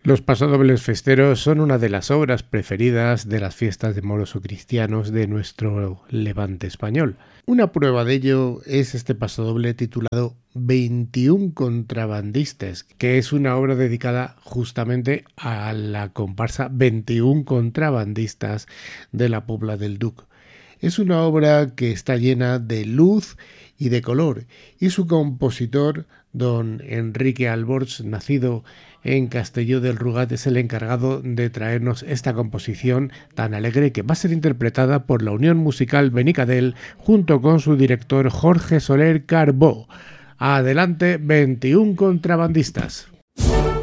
Los pasodobles festeros son una de las obras preferidas de las fiestas de moros o cristianos de nuestro levante español. Una prueba de ello es este pasodoble titulado 21 contrabandistas, que es una obra dedicada justamente a la comparsa 21 contrabandistas de la Pobla del Duc. Es una obra que está llena de luz y de color, y su compositor, don Enrique Alborch, nacido en Castelló del Rugat, es el encargado de traernos esta composición tan alegre que va a ser interpretada por la Unión Musical Benicadel junto con su director Jorge Soler Carbó. Adelante, 21 contrabandistas.